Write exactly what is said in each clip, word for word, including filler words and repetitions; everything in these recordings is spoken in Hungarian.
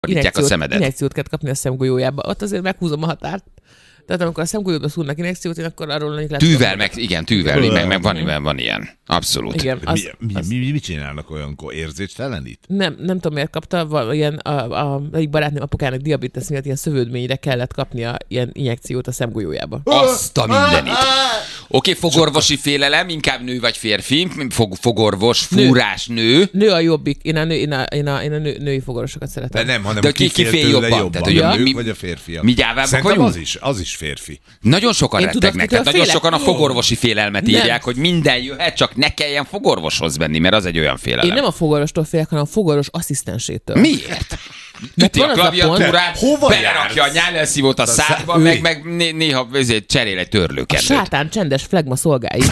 injekciót, a szemedet. Injekciót kell kapni a szemgolyójába. Ott azért meghúzom a határt. Tehát amikor a szemgolyódba szúrnak injekciót, én akkor arról lehet... Tűvel, meg, igen, tűvel, meg, meg van, van, van ilyen. Abszolút. Igen, az, mi, mi, mi, mit csinálnak olyankor? Érzéstelenít? Nem, nem tudom, miért kapta. Val, ilyen, a, a, egyik barátnőm apukának diabetes miatt ilyen szövődményre kellett kapnia ilyen injekciót a szemgolyójába. Azt a mindenit. Oké, okay, fogorvosi félelem, inkább nő vagy férfi, Fog, fogorvos, fúrás, nő. nő. Nő a jobbik. Én a, nő, én a, én a, én a nő, női fogorvosokat szeretem. De nem, hanem de ki, ki fél jobban? jobban. Tehát, a nők mi, vagy a férfiak? Mi gyávábbak Szerintem vagyunk? az is, az is férfi. Nagyon sokan én rettegnek, tehát nagyon félek? sokan a fogorvosi félelmet nem. írják, hogy minden jöhet, csak ne kelljen fogorvoshoz menni, mert az egy olyan félelem. Én nem a fogorvostól félek, hanem a fogorvos asszisztensétől. Miért? Üti a klaviatúrát, belerakja a nyálelszívót a szádba, meg, meg néha cserél egy törlőkendőt. A sátán csendes flegma szolgái.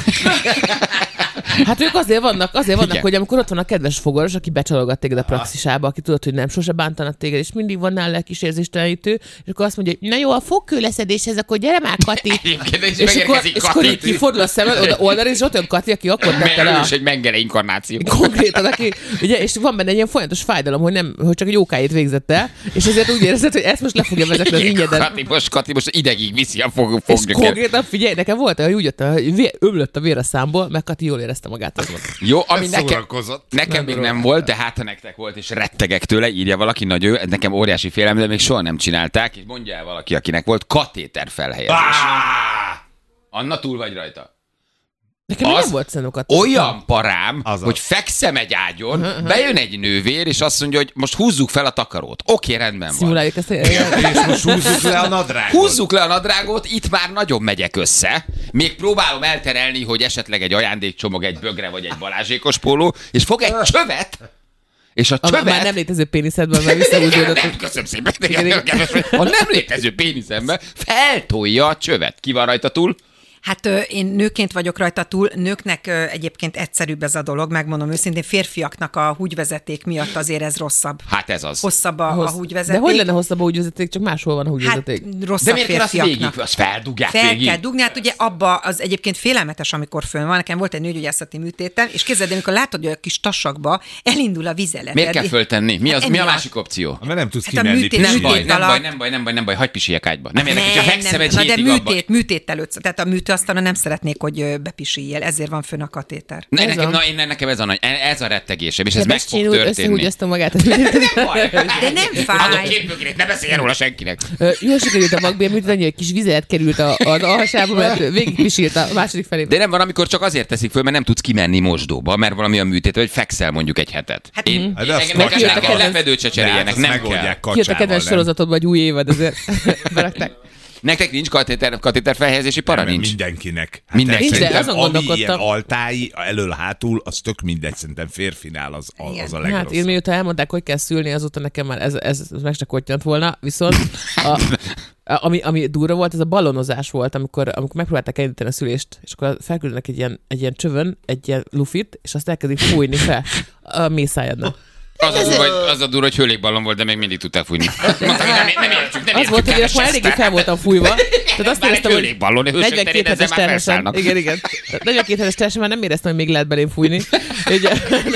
Hát ők azért vannak, azért vannak, igen. Hogy amikor ott van a kedves fogorvos, aki becsalogat téged a praxisába, aki tudod, hogy nem sose bántanak téged, és mindig van nála kis érzéstelenítő, és akkor azt mondja, hogy na jó, a fogkőleszedéshez, akkor gyere már, Kati. és akkor, és akkor így kifordul a szemed oda oldalra, és ott olyan Kati, aki akkor tette le. És egy mengele inkarnáció. Konkrétan, aki, ugye, és van benne egy ilyen folyamatos fájdalom, hogy, nem, hogy csak egy jókáit végzett el, és ezért úgy érzed, hogy ezt most le fogja vezetni az ingyedet. Kati most, Kati most idegig viszi a fog, fogja. És konkrétan figyelj, nekem volt, hogy úgy jött, hogy ömlött a vér a számból, meg Kati jól érezte magát. Jó, ami nekem, nekem még nem volt, de hát ha nektek volt, és rettegek tőle, írja valaki, nagy ő, nekem óriási félelem, de még soha nem csinálták, és mondja el valaki, akinek volt katéter felhelyezés. Anna, túl vagy rajta? Nekem nem volt szerintem katéter. Olyan parám, Azaz. hogy fekszem egy ágyon, uh-huh. bejön egy nővér, és azt mondja, hogy most húzzuk fel a takarót. Oké, rendben van. Szimuláljuk ezt. És most húzzuk le a nadrágot. Húzzuk le a nadrágot, itt már nagyon megyek össze. Még próbálom elterelni, hogy esetleg egy ajándékcsomag, egy bögre vagy egy balázsékos póló, és fog egy csövet, és a csövet... A már nem létező péniszedben már visszahúzódott. Nem, köszönöm szépen. A nem létező péniszemben feltolja a csövet. Ki van rajta túl? Hát ö, én nőként vagyok rajta túl, nőknek ö, egyébként egyszerűbb ez a dolog, megmondom őszintén, férfiaknak a húgyvezeték miatt azért ez rosszabb. Hát ez az. Hosszabb a, Hossz... a húgyvezeték. De hogy lenne hosszabb a húgyvezeték, csak máshol van a húgyvezeték? Hát rosszabb de miért kell azt férfiaknak. végig? Azt feldugják Fel végig? kell dugni, hát ugye abba az egyébként félelmetes, amikor fönn van. Nekem volt egy nőgyógyászati műtéten, és képzeld, amikor látod, hogy a kis tasakba elindul a vizelet. Miért kell föltenni? Mi, az, Hát mi a emiatt. másik opció? Mert nem tudsz Hát a kimenni. műtét- Nem pisilni. baj, nem alatt- baj, nem baj, nem baj, nem baj, hagyj pisiljek ágyba. Nem érdekel, hogyha Nem, fekszem nem, egy na de hétig abba. műtét, műtét előtt, tehát a műtőasztalon nem szeretnék, hogy ö, bepisiljél, ezért van fönn a katéter. Ne, Ez nekem, a- na, én, nekem ez a, nagy, ez a rettegésem, és ez Kedves meg fog csinúr, történni. összehúgyozta magát. Nem baj. De nem Adok fáj. két bögrét, ne beszéljen róla senkinek. Ö, Jól sikerült a magbér, mint annyi, hogy kis vizelet került a- az alhasába, mert végig pisilt a második felé. De nem van, amikor csak azért teszik föl, mert nem tudsz kimenni mosdóba, mert valami a műtét, vagy fekszel mondjuk egy hetet. Hát- Én, Hát de azt nekem meg nekem kell- kell lefedőt se cseréljenek, nem kell. megoldják Kijött a kacsával, kedves nem? sorozatodban, hogy új évad, ezért berakták. Nektek nincs katéter, katéter felhelyezési para, Nem, nincs? Mindenkinek. Hát Mindenkinek. Nincs, de szerintem, azon ami ilyen gondolkodtam. altái, elől-hátul, az tök mindegy, szerintem férfinál az, az, az a legrosszabb. Hát én miután elmondták, hogy kell szülni, azóta nekem már ez, ez, ez meg se kottyan volna, viszont a, a, ami, ami durva volt, ez a ballonozás volt, amikor, amikor megpróbálták elindítani a szülést, és akkor felküldenek egy ilyen, egy ilyen csövön, egy ilyen lufit, és azt elkezdik fújni fel a mészájadnak. Az a, durva, hogy, az a durva, hogy hőlékballon volt, de még mindig tudták fújni. Mondtam, hogy nem, nem értjük, nem Az értjük. volt, hogy kedves akkor eléggé Eszter. fel voltam fújva. Tehát azt Bár egy éreztem, hogy hőlékballon, hősök terén negyvenkét ezzel hetes már terhesen. felszállnak. Igen, igen. negyvenkét hetes terhesen már nem éreztem, hogy még lehet belém fújni. Ugye,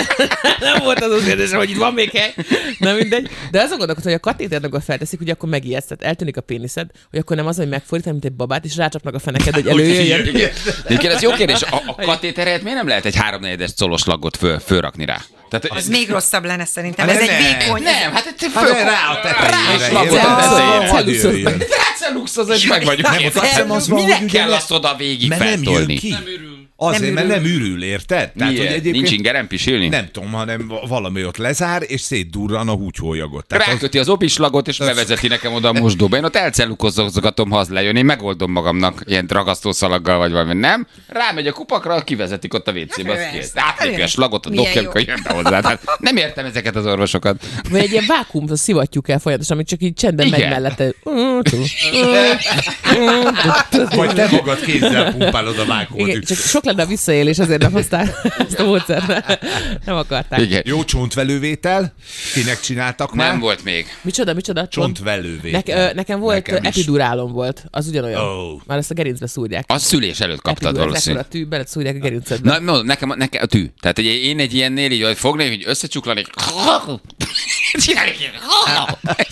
nem volt az az érzés, hogy itt van még hely. Nem mindegy. De azon gondolkodtam, hogy a katéternek felteszik, hogy akkor megijedsz, tehát eltűnik a péniszed, hogy akkor nem az, hogy megfordítani, mint egy babát, és rácsapnak a feneked, hogy előjöjjön. Igen, ez jó kérdés. A, a katéteret miért nem lehet egy háromnegyedes colos lagot föl, fölrakni rá? Tehát, Az még rosszabb lenne szerintem. Hát Ez nem. egy vékony. nem, hát egy Hát föl... rá a tetejére. Rá a érted? tetejére. Hadd jöjjön. Ráceluxoz, és meg vagyunk. Nem, azt hiszem, az van, Minek hogy ugye kell ne- azt oda végig Mert nem jön feltolni? ki. Azért, mert nem ürül, érted? Tehát, hogy Miért? Nincs ingerem pisilni? nem tudom, hanem valami ott lezár, és szétdurran a húgyhólyagot. Tehát az, Ráköti az opislagot, és bevezeti nekem oda a mosdóba. Én ott elcelukozgatom, ha az lejön. Én megoldom magamnak ilyen ragasztószalaggal, vagy valami. Nem? Rámegy a kupakra, kivezetik ott a vécébe. Hát, Az ez- kész. Átlépi a slagot, a milyen dobja, jó. amikor jön be hozzá. Tehát nem értem ezeket az orvosokat. Vagy egy ilyen vákuum, azt szivatjuk el folyamatosan, amit csak így csendben megy Igen. mellette. vagy te magad kézzel pumpálod a vákót. Igen, csak sok lenne lenne a visszaélés, ezért nem hozták ezt a módszert. Nem akarták. Igen. Jó csontvelővétel. Kinek csináltak már? Nem volt még. Micsoda, micsoda? Csontvelővétel. Ne, ö, nekem volt Nekem is. epidurálom volt. Az ugyanolyan. Oh. Már ezt a gerincbe szúrják. Az szülés előtt kaptad valószínűleg. A tű, beled szúrják a gerincedbe. Na, no, nekem, nekem a tű. Tehát hogy én egy ilyennél így hogy fogni, hogy összecsuklani, hogy csinálni,